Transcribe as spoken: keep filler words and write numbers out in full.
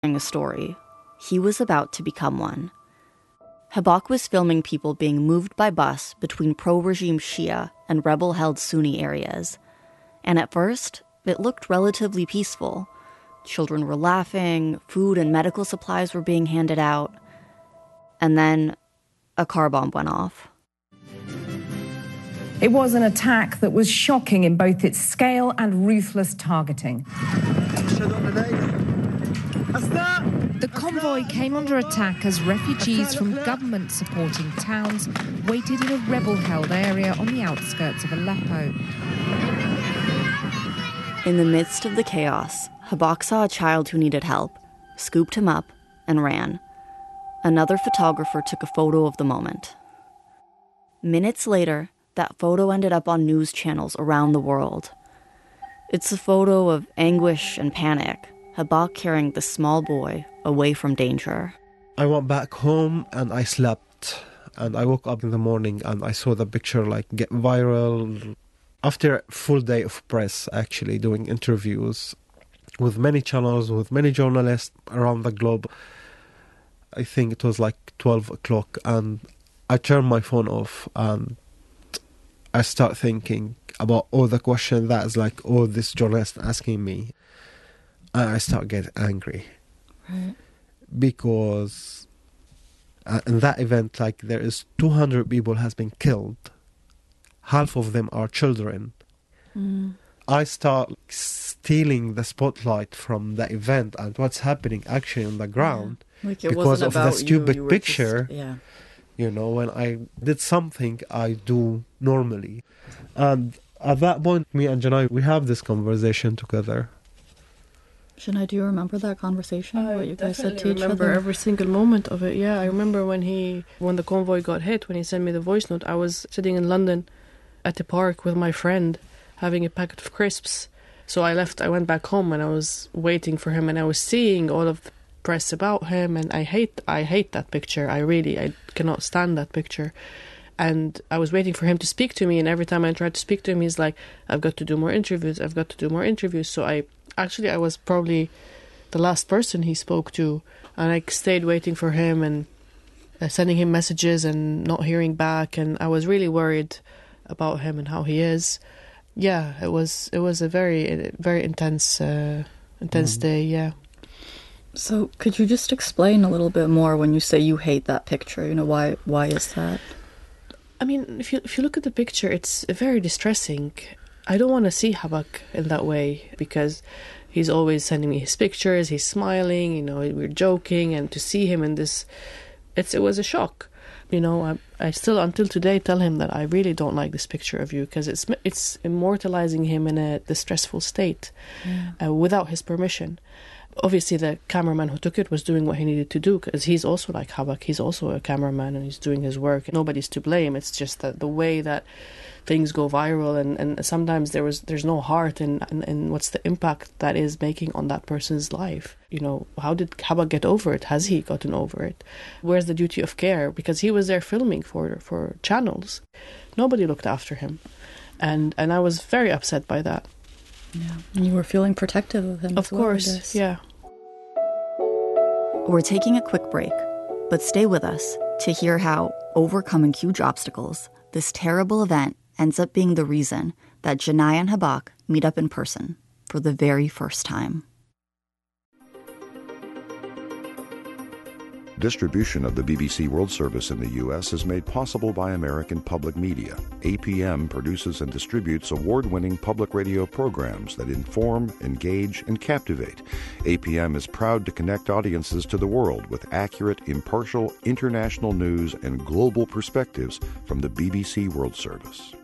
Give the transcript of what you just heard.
a story. He was about to become one. Habak was filming people being moved by bus between pro-regime Shia and rebel-held Sunni areas. And at first, it looked relatively peaceful. Children were laughing, food and medical supplies were being handed out. And then a car bomb went off. It was an attack that was shocking in both its scale and ruthless targeting. The convoy came under attack as refugees from government-supporting towns waited in a rebel-held area on the outskirts of Aleppo. In the midst of the chaos, Habak saw a child who needed help, scooped him up, and ran. Another photographer took a photo of the moment. Minutes later, that photo ended up on news channels around the world. It's a photo of anguish and panic, Habak carrying the small boy away from danger. I went back home and I slept. And I woke up in the morning and I saw the picture like get viral. After a full day of press, actually, doing interviews with many channels, with many journalists around the globe, I think it was like twelve o'clock, and I turned my phone off and I start thinking about all the questions that is like all this journalist asking me. And I start getting angry. Right. Because uh, in that event, like there is two hundred people has been killed. Half of them are children. Mm. I start stealing the spotlight from the event and what's happening actually on the ground. Yeah. Like it because wasn't of about the stupid you, you picture. Just, yeah. You know, when I did something I do normally. And at that point, me and Janai, we have this conversation together. Shania, do you remember that conversation? I what you guys said to each remember other? every single moment of it. Yeah, I remember when he, when the convoy got hit, when he sent me the voice note. I was sitting in London at the park with my friend, having a packet of crisps. So I left. I went back home and I was waiting for him, and I was seeing all of the press about him. And I hate, I hate that picture. I really, I cannot stand that picture. And I was waiting for him to speak to me. And every time I tried to speak to him, he's like, "I've got to do more interviews. I've got to do more interviews." So I. Actually, I was probably the last person he spoke to, and I stayed waiting for him and uh, sending him messages and not hearing back, and I was really worried about him and how he is. Yeah, it was it was a very very intense uh, intense mm. day. Yeah. So, could you just explain a little bit more when you say you hate that picture? You know, why why is that? I mean, if you if you look at the picture, it's very distressing. I don't want to see Habak in that way because he's always sending me his pictures, he's smiling, you know, we're joking, and to see him in this, it's it was a shock. You know, I, I still, until today, tell him that I really don't like this picture of you because it's it's immortalizing him in a distressful state yeah. uh, without his permission. Obviously, the cameraman who took it was doing what he needed to do because he's also like Habak, he's also a cameraman and he's doing his work. Nobody's to blame, it's just that the way that things go viral, and, and sometimes there was there's no heart in, in, in what's the impact that is making on that person's life. You know, how did Habak get over it? Has he gotten over it? Where's the duty of care? Because he was there filming for for channels. Nobody looked after him. And and I was very upset by that. Yeah, and you were feeling protective of him. Of as well, course, yeah. We're taking a quick break, but stay with us to hear how overcoming huge obstacles, this terrible event ends up being the reason that Janai and Habak meet up in person for the very first time. Distribution of the B B C World Service in the U S is made possible by American Public Media. A P M produces and distributes award-winning public radio programs that inform, engage, and captivate. A P M is proud to connect audiences to the world with accurate, impartial, international news and global perspectives from the B B C World Service.